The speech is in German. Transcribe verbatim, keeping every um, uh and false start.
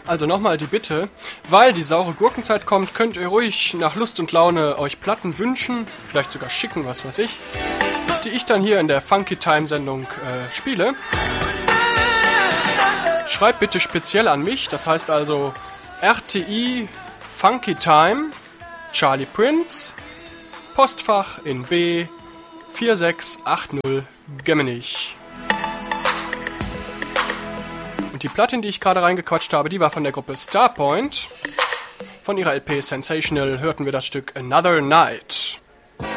Also nochmal die Bitte, weil die saure Gurkenzeit kommt, könnt ihr ruhig nach Lust und Laune euch Platten wünschen, vielleicht sogar schicken, was weiß ich, die ich dann hier in der Funky Time Sendung äh, spiele. Schreibt bitte speziell an mich, das heißt also R T I Funky Time, Charlie Prince, Postfach in B vier sechs acht null Gemmenich. Und die Platte, in die ich gerade reingequatscht habe, die war von der Gruppe Starpoint. Von ihrer L P Sensational hörten wir das Stück Another Night.